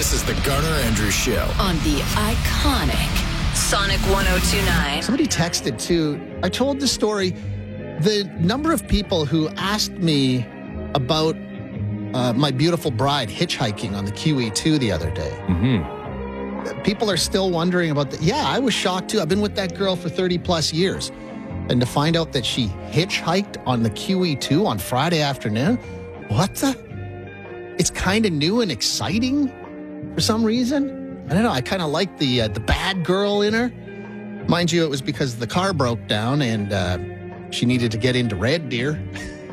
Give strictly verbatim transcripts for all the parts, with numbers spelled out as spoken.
This is the Garner Andrews Show on the iconic Sonic one oh two point nine. Somebody texted too. I told the story. The number of people who asked me about uh, my beautiful bride hitchhiking on the Q E two the other day. Mm-hmm. People are still wondering about that. Yeah, I was shocked too. I've been with that girl for thirty plus years. And to find out that she hitchhiked on the Q E two on Friday afternoon, what the? It's kind of new and exciting for some reason. I don't know. I kind of like the uh, the bad girl in her. Mind you, it was because the car broke down and uh, she needed to get into Red Deer.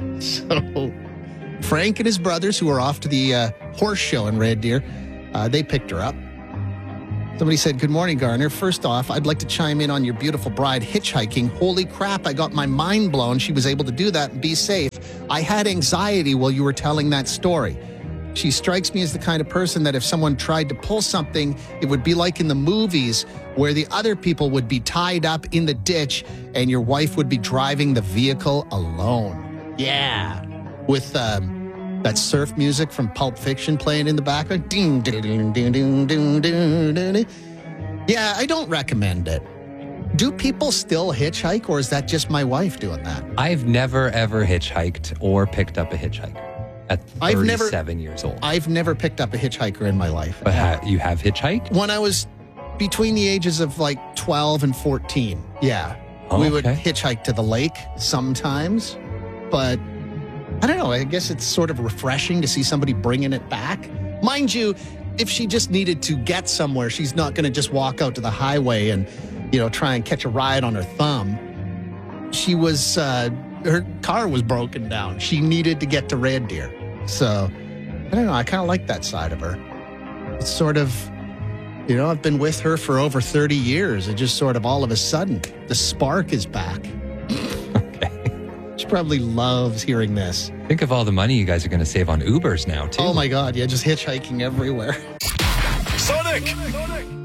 So Frank and his brothers, who were off to the uh, horse show in Red Deer, uh, they picked her up. Somebody said, "Good morning, Garner. First off, I'd like to chime in on your beautiful bride hitchhiking. Holy crap, I got my mind blown. She was able to do that and be safe. I had anxiety while you were telling that story. She strikes me as the kind of person that if someone tried to pull something, it would be like in the movies where the other people would be tied up in the ditch and your wife would be driving the vehicle alone." Yeah. With um, that surf music from Pulp Fiction playing in the background. Ding, ding, ding, ding, ding, ding, ding, ding. Yeah, I don't recommend it. Do people still hitchhike, or is that just my wife doing that? I've never, ever hitchhiked or picked up a hitchhiker at I've never- thirty-seven years old. I've never picked up a hitchhiker in my life. But ha- you have hitchhiked? When I was between the ages of like twelve and fourteen, yeah. Oh, we would okay. hitchhike to the lake sometimes, but I don't know. I guess it's sort of refreshing to see somebody bringing it back. Mind you, if she just needed to get somewhere, she's not going to just walk out to the highway and, you know, try and catch a ride on her thumb. She was, uh, her car was broken down. She needed to get to Red Deer. So, I don't know. I kind of like that side of her. It's sort of, you know, I've been with her for over thirty years. And just sort of all of a sudden, the spark is back. She probably loves hearing this. Think of all the money you guys are going to save on Ubers now, too. Oh, my God. Yeah, just hitchhiking everywhere. Sonic! Sonic!